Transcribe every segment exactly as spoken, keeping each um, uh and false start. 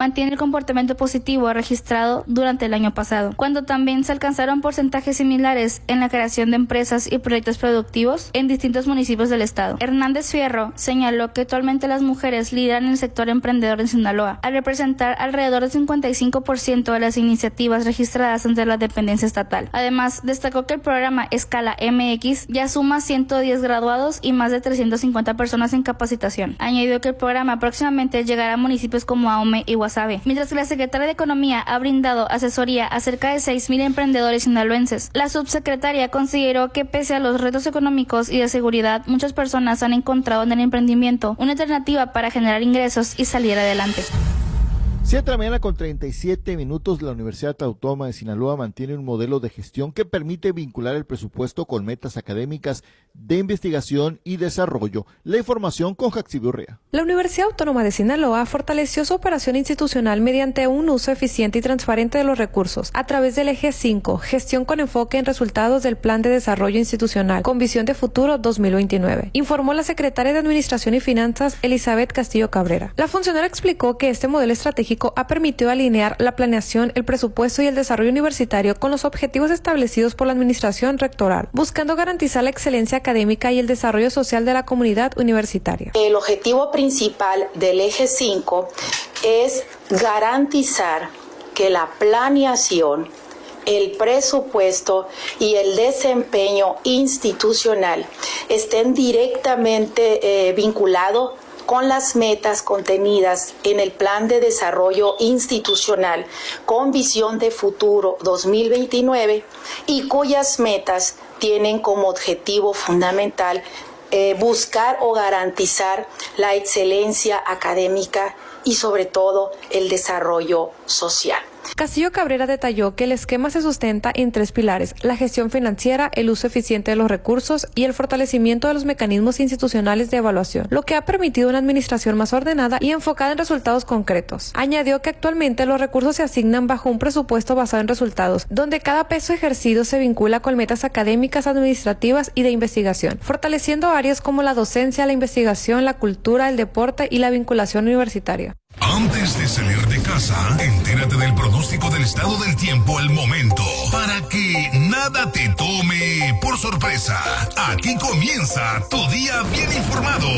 mantiene el comportamiento positivo registrado durante el año pasado, cuando también se alcanzaron porcentajes similares en la creación de empresas y proyectos productivos en distintos municipios del estado. Hernández Fierro señaló que actualmente las mujeres lideran el sector emprendedor en Sinaloa, al representar alrededor del cincuenta y cinco por ciento de las iniciativas registradas ante la dependencia estatal. Además, destacó que el programa Escala M X ya suma ciento diez graduados y más de trescientas cincuenta personas en capacitación. Añadió que el programa próximamente llegará a municipios como Ahome y Guasave, mientras que la secretaria de Economía ha brindado asesoría a cerca de seis mil emprendedores sinaloenses. La subsecretaria consideró que pese a los retos económicos y de seguridad, muchas personas han encontrado en el emprendimiento una alternativa para generar ingresos y salir adelante. siete de la mañana con treinta y siete minutos, la Universidad Autónoma de Sinaloa mantiene un modelo de gestión que permite vincular el presupuesto con metas académicas de investigación y desarrollo. La información con Jaxi Urrea. La Universidad Autónoma de Sinaloa fortaleció su operación institucional mediante un uso eficiente y transparente de los recursos a través del eje cinco, gestión con enfoque en resultados del Plan de Desarrollo Institucional con visión de futuro dos mil veintinueve, informó la secretaria de Administración y Finanzas Elizabeth Castillo Cabrera. La funcionaria explicó que este modelo estratégico ha permitido alinear la planeación, el presupuesto y el desarrollo universitario con los objetivos establecidos por la administración rectoral, buscando garantizar la excelencia académica y el desarrollo social de la comunidad universitaria. El objetivo principal del eje cinco es garantizar que la planeación, el presupuesto y el desempeño institucional estén directamente eh, vinculados con las metas contenidas en el Plan de Desarrollo Institucional con visión de futuro dos mil veintinueve y cuyas metas tienen como objetivo fundamental eh, buscar o garantizar la excelencia académica y sobre todo el desarrollo social. Castillo Cabrera detalló que el esquema se sustenta en tres pilares: la gestión financiera, el uso eficiente de los recursos y el fortalecimiento de los mecanismos institucionales de evaluación, lo que ha permitido una administración más ordenada y enfocada en resultados concretos. Añadió que actualmente los recursos se asignan bajo un presupuesto basado en resultados, donde cada peso ejercido se vincula con metas académicas, administrativas y de investigación, fortaleciendo áreas como la docencia, la investigación, la cultura, el deporte y la vinculación universitaria. Antes de salir de casa, entérate del pronóstico del estado del tiempo al momento, para que nada te tome por sorpresa. Aquí comienza tu día bien informado.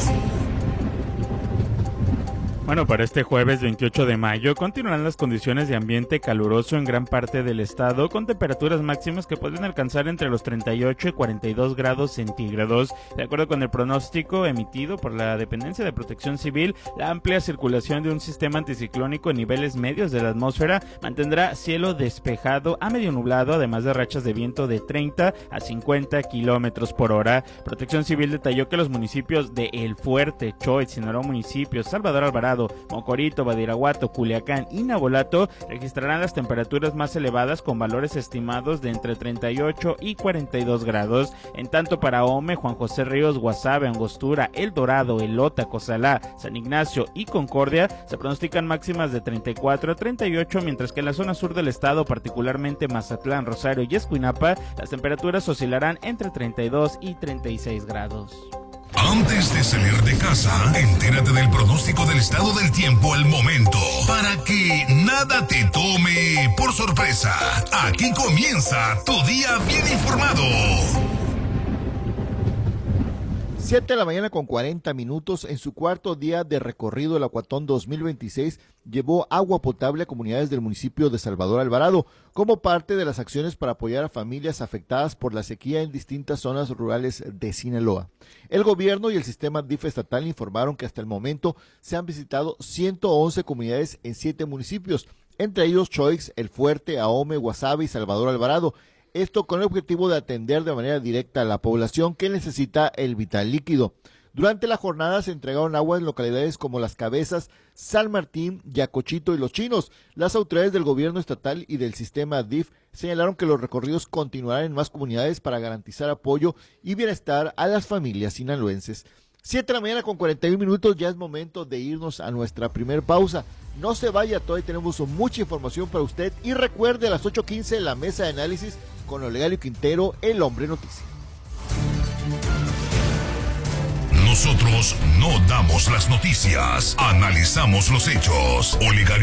Bueno, para este jueves veintiocho de mayo continuarán las condiciones de ambiente caluroso en gran parte del estado, con temperaturas máximas que pueden alcanzar entre los treinta y ocho y cuarenta y dos grados centígrados. De acuerdo con el pronóstico emitido por la Dependencia de Protección Civil, la amplia circulación de un sistema anticiclónico en niveles medios de la atmósfera mantendrá cielo despejado a medio nublado, además de rachas de viento de treinta a cincuenta kilómetros por hora. Protección Civil detalló que los municipios de El Fuerte, Choix, Sinaloa Municipios, Salvador Alvarado, Mocorito, Badiraguato, Culiacán y Navolato registrarán las temperaturas más elevadas con valores estimados de entre treinta y ocho y cuarenta y dos grados. En tanto, para Ahome, Juan José Ríos, Guasave, Angostura, El Dorado, Elota, Cozalá, San Ignacio y Concordia se pronostican máximas de treinta y cuatro a treinta y ocho, mientras que en la zona sur del estado, particularmente Mazatlán, Rosario y Escuinapa, las temperaturas oscilarán entre treinta y dos y treinta y seis grados. Antes de salir de casa, entérate del pronóstico del estado del tiempo al momento, para que nada te tome por sorpresa. Aquí comienza tu día bien informado. siete de la mañana con cuarenta minutos. En su cuarto día de recorrido, el Acuatón dos mil veintiséis llevó agua potable a comunidades del municipio de Salvador Alvarado, como parte de las acciones para apoyar a familias afectadas por la sequía en distintas zonas rurales de Sinaloa. El gobierno y el sistema D I F estatal informaron que hasta el momento se han visitado ciento once comunidades en siete municipios, entre ellos Choix, El Fuerte, Ahome, Guasave y Salvador Alvarado. Esto con el objetivo de atender de manera directa a la población que necesita el vital líquido. Durante la jornada se entregaron agua en localidades como Las Cabezas, San Martín, Yacochito y Los Chinos. Las autoridades del gobierno estatal y del sistema D I F señalaron que los recorridos continuarán en más comunidades para garantizar apoyo y bienestar a las familias sinaloenses. siete de la mañana con cuarenta y un minutos, ya es momento de irnos a nuestra primer pausa. No se vaya, todavía tenemos mucha información para usted. Y recuerde, a las ocho quince, la mesa de análisis con Olegario Quintero, el hombre noticia. Nosotros no damos las noticias, analizamos los hechos. Olegario